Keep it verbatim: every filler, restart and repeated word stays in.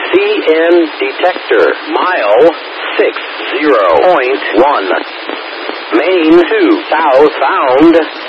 C N detector. Mile six zero point one. Main two. Southbound.